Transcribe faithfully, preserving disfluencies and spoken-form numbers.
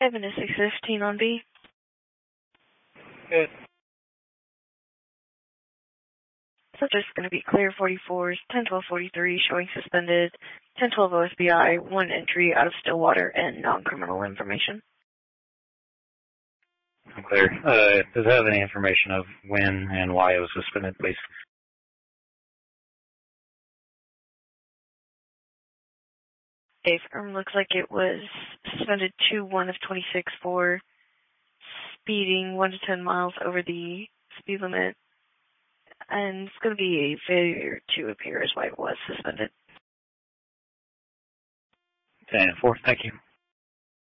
Seven to six fifteen on B. Good. So just going to be clear forty-fours, ten twelve forty-three, showing suspended, ten twelve O S B I, one entry out of Stillwater, and non-criminal information. I'm clear. Uh, does it have any information of when and why it was suspended, please? Okay, firm looks like it was suspended two one of twenty-six for speeding one to ten miles over the speed limit. And it's going to be a failure to appear is why it was suspended. ten four, thank you.